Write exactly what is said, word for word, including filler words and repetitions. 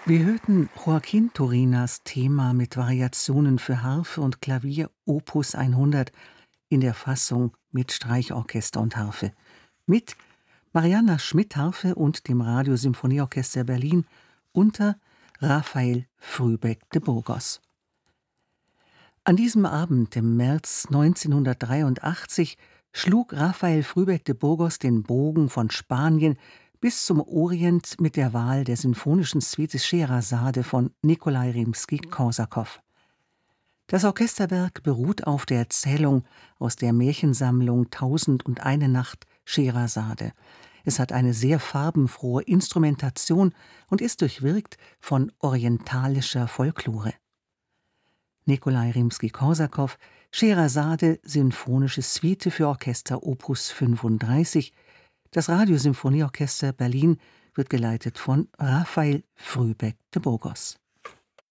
Wir hörten Joaquín Turina's Thema mit Variationen für Harfe und Klavier Opus hundert in der Fassung mit Streichorchester und Harfe. Mit Marianna Schmidt Harfe und dem Radiosymphonieorchester Berlin unter Raphael Frühbeck de Burgos. An diesem Abend im März neunzehnhundertdreiundachtzig schlug Raphael Frühbeck de Burgos den Bogen von Spanien bis zum Orient mit der Wahl der sinfonischen Suite Scheherazade von Nikolai Rimski-Korsakow. Das Orchesterwerk beruht auf der Erzählung aus der Märchensammlung Tausend und eine Nacht Scheherazade. Es hat eine sehr farbenfrohe Instrumentation und ist durchwirkt von orientalischer Folklore. Nikolai Rimski-Korsakow, Scheherazade, sinfonische Suite für Orchester Opus fünfunddreißig. Das Radiosymphonieorchester Berlin wird geleitet von Raphael Frühbeck de Burgos.